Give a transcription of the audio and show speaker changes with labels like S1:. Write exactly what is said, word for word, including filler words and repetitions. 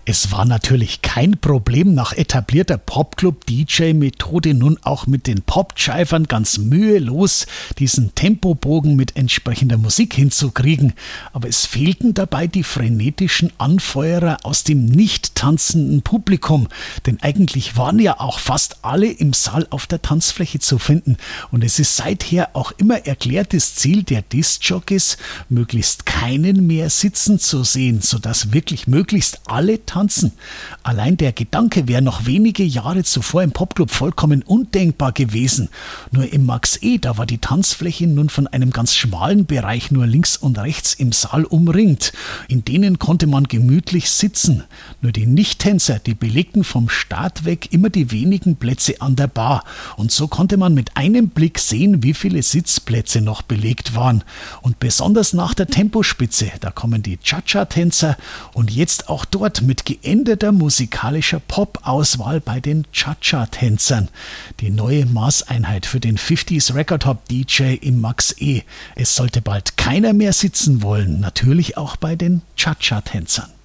S1: Es war natürlich kein Problem, nach etablierter Popclub-D J-Methode nun auch mit den Popjivern ganz mühelos diesen Tempobogen mit entsprechender Musik hinzukriegen. Aber es fehlten dabei die frenetischen Anfeuerer aus dem nicht tanzenden Publikum. Denn eigentlich waren ja auch fast alle im Saal auf der Tanzfläche zu finden. Und es ist seither auch immer erklärtes Ziel der Diskjockeys, möglichst keinen mehr sitzen zu sehen, sodass wirklich möglichst alle tanzen. Allein der Gedanke wäre noch wenige Jahre zuvor im Popclub vollkommen undenkbar gewesen. Nur im Max E, da war die Tanzfläche nun von einem ganz schmalen Bereich nur links und rechts im Saal umringt. In denen konnte man gemütlich sitzen. Nur die Nichttänzer, die belegten vom Start weg immer die wenigen Plätze an der Bar. Und so konnte man mit einem Blick sehen, wie viele Sitzplätze noch belegt waren. Und besonders nach der Tempospitze, da kommen die Cha-Cha-Tänzer und jetzt auch dort mit geänderter musikalischer Pop-Auswahl bei den Cha-Cha-Tänzern. Die neue Maßeinheit für den fünfziger Record Hop D J im Max E. Es sollte bald keiner mehr sitzen wollen, natürlich auch bei den Cha-Cha-Tänzern.